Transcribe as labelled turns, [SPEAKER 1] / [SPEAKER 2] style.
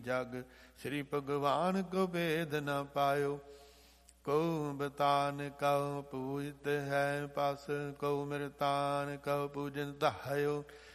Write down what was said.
[SPEAKER 1] जग श्री भगवान को भेद न पायो। को बतान कहो पूजित है पास, को मृतान कहो पूजन दहायो।